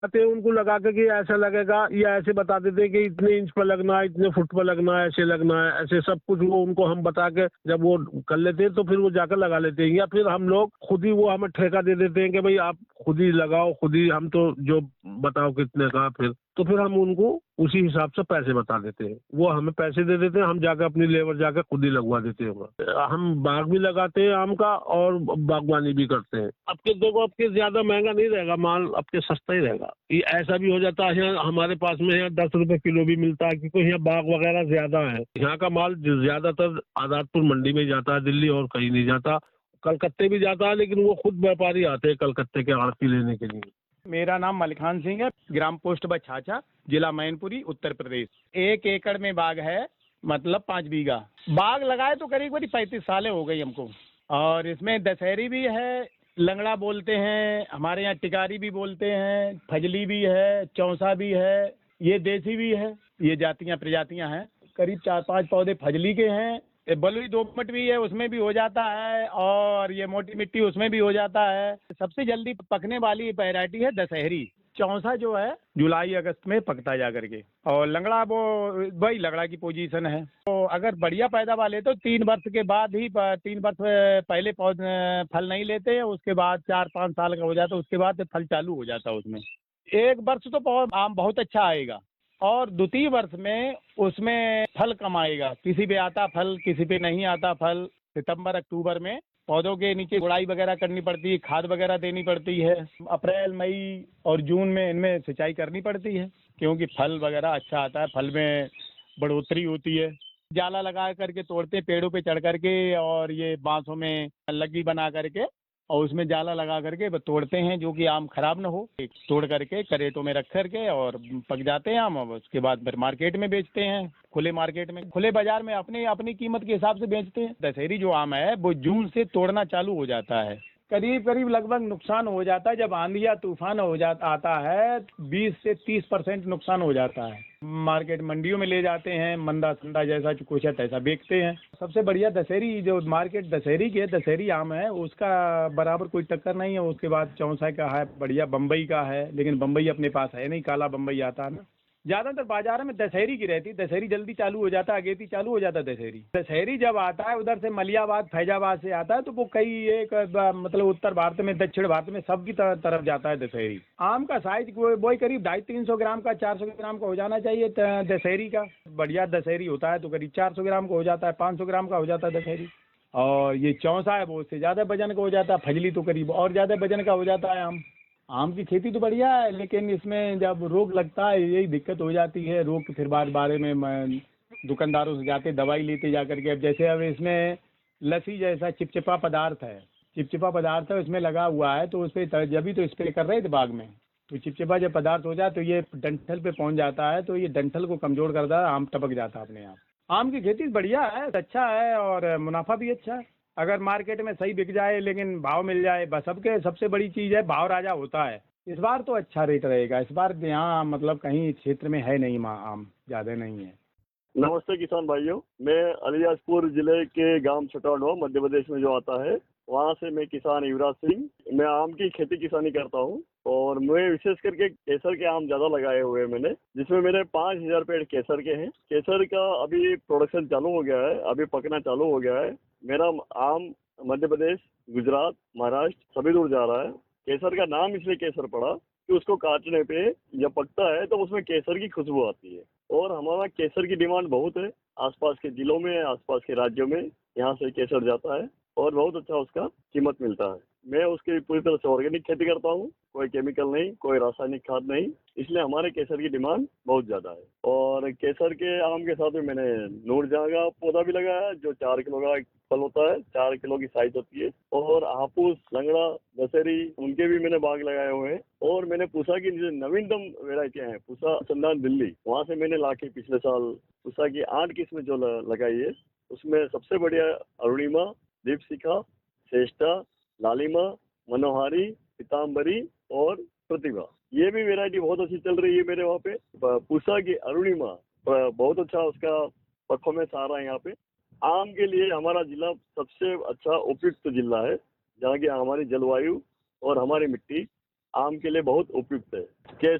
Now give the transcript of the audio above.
आते हैं उनको लगा के कि ऐसा लगेगा, या ऐसे बता देते हैं कि इतने इंच पर लगना है, इतने फुट पर लगना है, ऐसे लगना है, ऐसे सब कुछ वो उनको हम बता के जब वो कर लेते हैं तो फिर वो जाकर लगा लेते हैं। या फिर हम लोग खुद ही, वो हमें ठेका दे देते हैं कि भाई आप खुद ही लगाओ, खुद ही, हम तो जो बताओ कितने का, फिर हम उनको उसी हिसाब से पैसे बता देते हैं। वो हमें पैसे दे देते हैं, हम जाकर अपनी लेबर जाकर खुद ही लगवा देते हैं। हम बाग भी लगाते हैं आम का और बागवानी भी करते हैं। आपके देखो, आपके ज्यादा महंगा नहीं रहेगा माल, आपके सस्ता ही रहेगा। ये ऐसा भी हो जाता है, यहाँ हमारे पास में यहाँ 10 रुपए किलो भी मिलता है, क्योंकि यहाँ बाग वगैरह ज्यादा है। यहाँ का माल ज्यादातर आजादपुर मंडी में जाता है, दिल्ली और कहीं नहीं जाता। कलकत्ते भी जाता है, लेकिन वो खुद व्यापारी आते हैं कलकत्ते के आड़ती लेने के लिए। मेरा नाम मलिखान सिंह है, ग्राम पोस्ट बछाचा, जिला मैनपुरी, उत्तर प्रदेश। 1 एकड़ में बाग है, मतलब 5 बीघा बाग लगाए तो करीब 35 सालें हो गई हमको। और इसमें दशहरी भी है, लंगड़ा बोलते हैं, हमारे यहाँ टिकारी भी बोलते हैं, फजली भी है, चौसा भी है, ये देसी भी है। ये जातियाँ प्रजातियाँ हैं। करीब 4-5 पौधे फजली के हैं। बलुई दोमट भी है, उसमें भी हो जाता है, और ये मोटी मिट्टी उसमें भी हो जाता है। सबसे जल्दी पकने वाली वैरायटी है दशहरी। चौसा जो है जुलाई अगस्त में पकता जा करके, और लंगड़ा वो वही लंगड़ा की पोजीशन है। तो अगर बढ़िया पैदावार लेते तो 3 वर्ष के बाद ही, 3 वर्ष पहले पौधे फल नहीं लेते हैं, उसके बाद 4-5 साल का हो जाता है, उसके बाद फल चालू हो जाता है उसमें। 1 वर्ष तो आम बहुत अच्छा आएगा, और द्वितीय वर्ष में उसमें फल कम आएगा। किसी पे आता फल, किसी पे नहीं आता फल। सितंबर अक्टूबर में पौधों के नीचे गुड़ाई वगैरह करनी पड़ती है, खाद वगैरह देनी पड़ती है। अप्रैल मई और जून में इनमें सिंचाई करनी पड़ती है, क्योंकि फल वगैरह अच्छा आता है, फल में बढ़ोतरी होती है। जाला लगा करके तोड़ते हैं पेड़ों पे चढ़ करके, और ये बांसों में लग्गी बना करके, और उसमें जाला लगा करके तोड़ते हैं, जो कि आम खराब ना हो। तोड़ करके करेटों में रख करके और पक जाते हैं आम। अब उसके बाद फिर मार्केट में बेचते हैं, खुले मार्केट में, खुले बाजार में अपनी अपनी कीमत के हिसाब से बेचते हैं। दशहरी जो आम है वो जून से तोड़ना चालू हो जाता है। करीब करीब लगभग नुकसान हो जाता है, जब आंधी या तूफान आता है 20 से 30% नुकसान हो जाता है। मार्केट मंडियों में ले जाते हैं, मंदा संदा जैसा कुछ है तैसा बेचते हैं। सबसे बढ़िया दशहरी जो मार्केट दशहरी की है, दशहरी आम है, उसका बराबर कोई टक्कर नहीं है। उसके बाद चौसा का है, बढ़िया बम्बई का है, लेकिन बम्बई अपने पास है नहीं, काला बम्बई आता है ना। ज्यादातर बाजार में दशहरी की रहती, दशहरी जल्दी चालू हो जाता है, अगेती चालू हो जाता है दशहरी। दशहरी जब आता है उधर से मलियाबाद फैजाबाद से आता है, तो वो कई एक मतलब उत्तर भारत में, दक्षिण भारत में सबकी तरफ जाता है दशहरी। आम का साइज वही करीब 250-300 ग्राम का, 400 ग्राम का हो जाना चाहिए दशहरी का। बढ़िया दशहरी होता है तो करीब 400 ग्राम का हो जाता है, 500 ग्राम का हो जाता है दशहरी। और ये चौसा है वो उससे ज्यादा वजन का हो जाता है, फजली तो करीब और ज्यादा वजन का हो जाता है। आम की खेती तो बढ़िया है, लेकिन इसमें जब रोग लगता है यही दिक्कत हो जाती है। रोग के फिर बारे में मैं दुकानदारों से जाके दवाई लेते जा करके। अब जैसे अब इसमें लस्सी जैसा चिपचिपा पदार्थ है, इसमें लगा हुआ है, तो उस पर जब भी तो स्प्रे कर रहे थे बाग में, तो चिपचिपा जब पदार्थ हो जाए तो ये डंठल पे पहुंच जाता है, तो ये डंठल को कमजोर करता है, आम टपक जाता है अपने आप। आम की खेती बढ़िया है, अच्छा है, और मुनाफा भी अच्छा है अगर मार्केट में सही बिक जाए, लेकिन भाव मिल जाए। बस सबके सबसे बड़ी चीज है, भाव राजा होता है। इस बार तो अच्छा रेट रहेगा। इस बार यहाँ मतलब कहीं क्षेत्र में है नहीं, आम ज्यादा नहीं है। नमस्ते किसान भाइयों, मैं अलीराजपुर जिले के गांव छटाडो मध्य प्रदेश में जो आता है, वहाँ से मैं किसान युवराज सिंह। मैं आम की खेती किसानी करता हूँ, और मैं विशेष करके केसर के आम ज्यादा लगाए हुए हैं मैंने, जिसमें मेरे 5000 पेड़ केसर के हैं। केसर का अभी प्रोडक्शन चालू हो गया है, अभी पकना चालू हो गया है। मेरा आम मध्य प्रदेश, गुजरात, महाराष्ट्र सभी दूर जा रहा है। केसर का नाम इसलिए केसर पड़ा कि उसको काटने पे जब पकता है तो उसमें केसर की खुशबू आती है, और हमारा केसर की डिमांड बहुत है। आसपास के जिलों में, आसपास के राज्यों में यहाँ से केसर जाता है, और बहुत अच्छा उसका कीमत मिलता है। मैं उसकी पूरी तरह से ऑर्गेनिक खेती करता हूँ, कोई केमिकल नहीं, कोई रासायनिक खाद नहीं, इसलिए हमारे केसर की डिमांड बहुत ज्यादा है। और केसर के आम के साथ में मैंने नूरजहां का पौधा भी लगाया, जो 4 किलो का फल होता है, 4 किलो की साइज होती है। और हापुस, लंगड़ा, दशहरी, उनके भी मैंने बाग लगाए हुए हैं। और मैंने पूसा की जो नवीनतम वेराइटियां हैं, पूसा संदान दिल्ली, वहाँ से मैंने लाके पिछले साल पूसा की 8 किस्में जो लगाई है, उसमें सबसे बढ़िया अरुणिमा, दीपशिखा, श्रेष्ठा, लालिमा, मनोहारी, पीताम्बरी और प्रतिभा, ये भी वेरायटी बहुत अच्छी चल रही है मेरे वहाँ पे। पूसा की अरुणिमा बहुत अच्छा उसका परफॉर्मेंस आ रहा है यहाँ पे। आम के लिए हमारा जिला सबसे अच्छा उपयुक्त जिला है, जहाँ की हमारी जलवायु और हमारी मिट्टी आम के लिए बहुत उपयुक्त है।